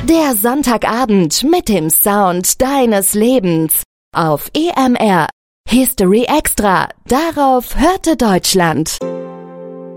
Der Sonntagabend mit dem Sound deines Lebens auf EMR History Extra. Darauf hörte Deutschland.